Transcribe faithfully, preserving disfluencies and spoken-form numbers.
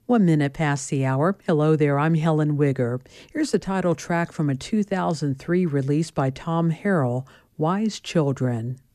One minute past the hour. Hello there, I'm Helen Wigger. Here's the title track from a two thousand three release by Tom Harrell, Wise Children.